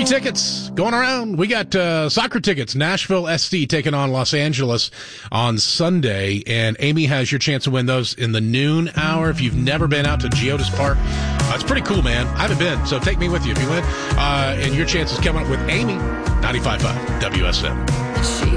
tickets going around. We got soccer tickets. Nashville SC taking on Los Angeles on Sunday. And Amy has your chance to win those in the noon hour. If you've never been out to Geodis Park, it's pretty cool, man. I haven't been, so take me with you if you win. And your chance is coming up with Amy, 95.5 WSM.